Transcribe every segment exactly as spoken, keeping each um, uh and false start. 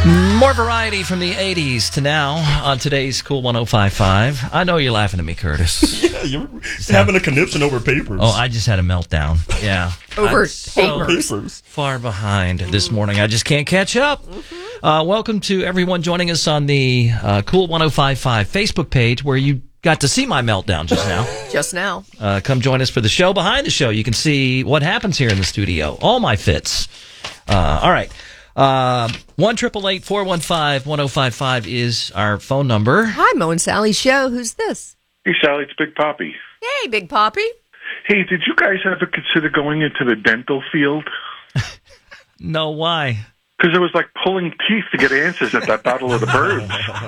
More variety from the eighties to now on today's Cool one oh five point five. I know you're laughing at me, Curtis. Yeah, you're having a conniption over papers. Oh, I just had a meltdown. Yeah. Over I'm so papers. far behind this morning. I just can't catch up. Uh, welcome to everyone joining us on the uh, Cool one oh five point five Facebook page where you got to see my meltdown just now. Just now. Uh, come join us for the show behind the show. You can see what happens here in the studio. All my fits. Uh, all right. Uh, one triple eight four one five one zero five five is our phone number. Hi, Mo and Sally show. Who's this? Hey, Sally, it's Big Poppy. Hey, Big Poppy. Hey, did you guys ever consider going into the dental field? No, why? Because it was like pulling teeth to get answers at that Battle of the Birds.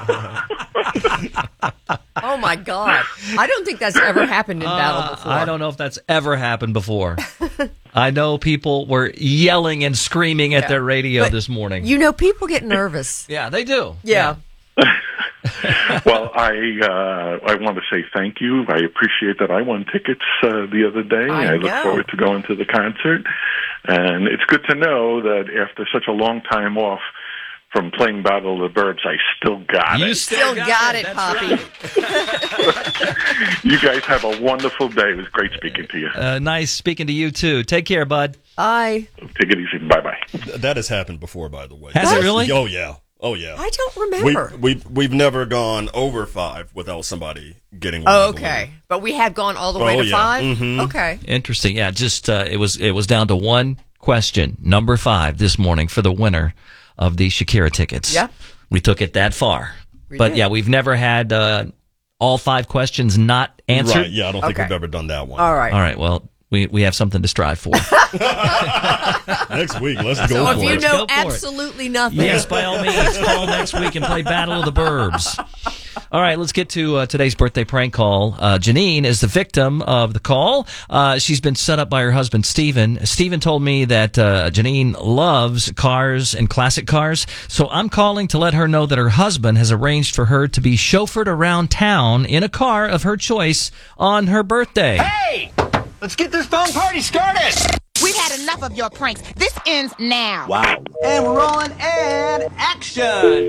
Oh, my God. I don't think that's ever happened in battle Uh, before. I don't know if that's ever happened before. I know people were yelling and screaming at Yeah. their radio But this morning. You know, people get nervous. Yeah, they do. Yeah. Well, I uh, I want to say thank you. I appreciate that I won tickets uh, the other day. I look know. forward to going to the concert. And it's good to know that after such a long time off from playing Battle of the Birds, I still got You it. Still got it, That's Poppy. right. You guys have a wonderful day. It was great speaking to you. Uh, nice speaking to you, too. Take care, bud. I Take it easy. Bye-bye. Th- That has happened before, by the way. Has it really? Oh, yeah. Oh, yeah. I don't We, remember. we, we've never gone over five without somebody getting one. Oh, I believe. okay. But we have gone all the way Oh, to yeah. five? Mhm. Okay. Interesting. Yeah, just uh, it was it was down to one question, number five this morning for the winner of the Shakira tickets. Yep. We took it that far. We but did. yeah, we've never had uh, all five questions not answered. Right, yeah, I don't think Okay. we've ever done that one. All right. All right, well, we, we have something to strive for. Next week, let's go So for if you it. Go know for it. absolutely nothing. Yes, by all means, call next week and play Battle of the Burbs. All right, let's get to uh, today's birthday prank call. Uh, Janine is the victim of the call. Uh, she's been set up by her husband, Steven. Steven told me that uh, Janine loves cars and classic cars, so I'm calling to let her know that her husband has arranged for her to be chauffeured around town in a car of her choice on her birthday. Hey! Let's get this phone party started! We've had enough of your pranks. This ends now. Wow. And we're rolling, and action!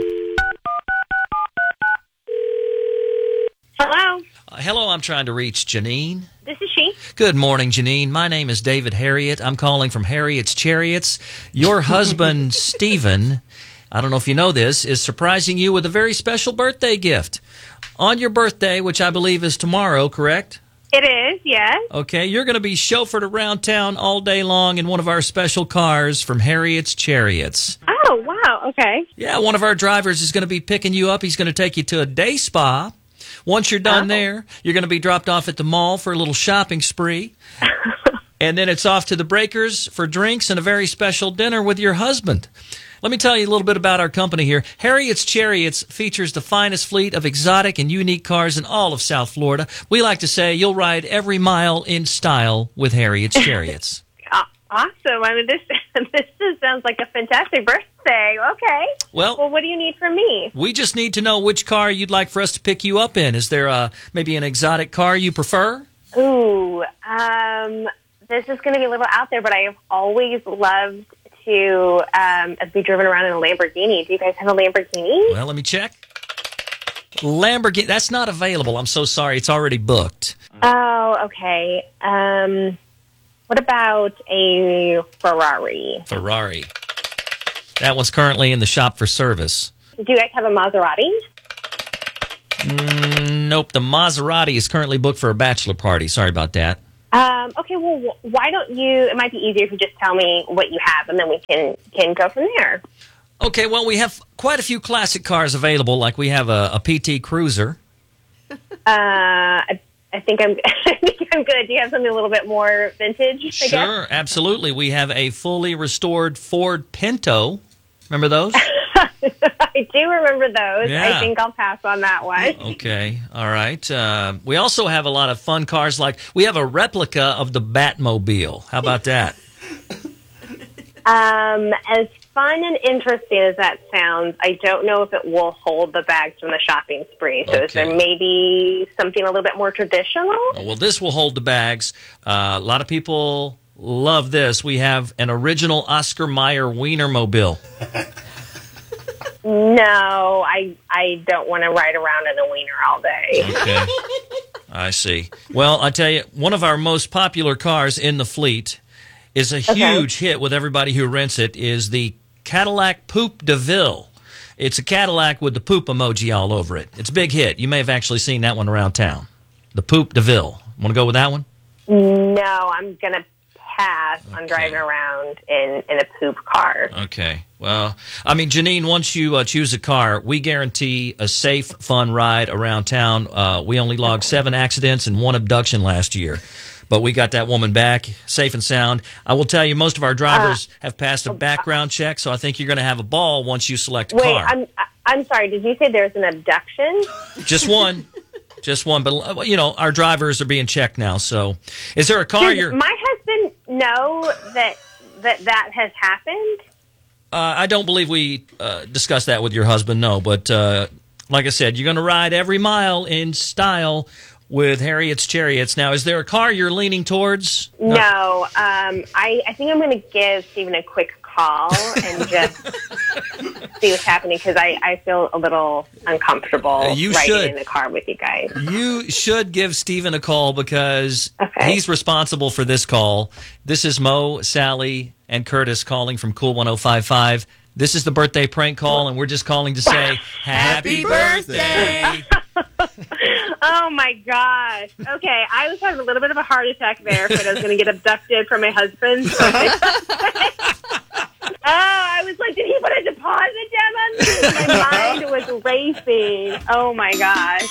Hello, Uh, hello, I'm trying to reach Janine. this is she. Good morning, Janine. My name is David Harriet. I'm calling from Harriet's Chariots. Your husband, Stephen, I don't know if you know this, is surprising you with a very special birthday gift. On your birthday, which I believe is tomorrow, correct? It is, yes. Okay, you're going to be chauffeured around town all day long in one of our special cars from Harriet's Chariots. Oh, wow, okay. Yeah, one of our drivers is going to be picking you up. He's going to take you to a day spa. Once you're done Oh. there, you're going to be dropped off at the mall for a little shopping spree. And then it's off to the Breakers for drinks and a very special dinner with your husband. Let me tell you a little bit about our company here. Harriet's Chariots features the finest fleet of exotic and unique cars in all of South Florida. We like to say you'll ride every mile in style with Harriet's Chariots. Uh, awesome. I mean, this this just sounds like a fantastic birthday. Okay. Well, Well, what do you need from me? we just need to know which car you'd like for us to pick you up in. Is there uh, maybe an exotic car you prefer? Ooh, um, this is going to be a little out there, but I have always loved to um, be driven around in a Lamborghini. Do you guys have a Lamborghini? Well, let me check. Lamborghini, that's not available. I'm so sorry. It's already booked. Oh, okay. Um, what about a Ferrari? Ferrari. That one's currently in the shop for service. Do you guys have a Maserati? Mm, nope, the Maserati is currently booked for a bachelor party. Sorry about that. Um, okay, well, wh- why don't you, it might be easier if you just tell me what you have, and then we can, can go from there. Okay, well, we have quite a few classic cars available, like we have a, a P T Cruiser. Uh, I, I think I'm I think I'm good. Do you have something a little bit more vintage, I guess? Sure, absolutely. We have a fully restored Ford Pinto. Remember those? I do remember those. Yeah. I think I'll pass on that one. Okay, all right. Uh, we also have a lot of fun cars, like we have a replica of the Batmobile. How about that? Um, as fun and interesting as that sounds, I don't know if it will hold the bags from the shopping spree. So is there Okay. maybe something a little bit more traditional? Oh, well, this will hold the bags. Uh, a lot of people love this. We have an original Oscar Mayer Wienermobile. No, I I don't want to ride around in a wiener all day. Okay. I see. Well, I tell you, one of our most popular cars in the fleet is a huge hit with everybody who rents it, is the Cadillac Poupe de Ville. It's a Cadillac with the poop emoji all over it. It's a big hit. You may have actually seen that one around town. The Poupe de Ville. Want to go with that one? No, I'm going to pass on Okay. driving around in, in a poop car. Okay. Well, I mean, Janine, once you uh, choose a car, we guarantee a safe, fun ride around town. Uh, we only logged seven accidents and one abduction last year. But we got that woman back, safe and sound. I will tell you, most of our drivers uh, have passed a background check, so I think you're going to have a ball once you select a wait, car. I'm I'm sorry. Did you say there's an abduction? Just one. Just one. But, you know, our drivers are being checked now. So is there a car Does you're... my husband know that that, that has happened? Uh, I don't believe we uh, discussed that with your husband, no. But uh, like I said, you're going to ride every mile in style with Harriet's Chariots. Now, is there a car you're leaning towards? No. Um, I, I think I'm going to give Stephen a quick call and just see what's happening because I, I feel a little uncomfortable Uh, you riding should. in the car with you guys. You should give Stephen a call because Okay. he's responsible for this call. This is Mo, Sally, and Curtis calling from Cool one oh five five. This is the birthday prank call, and we're just calling to say happy birthday. Oh, my gosh. Okay, I was having a little bit of a heart attack there, but I was going to get abducted from my husband. Oh, I was like, did he put a deposit down on me? My mind was racing. Oh, my gosh.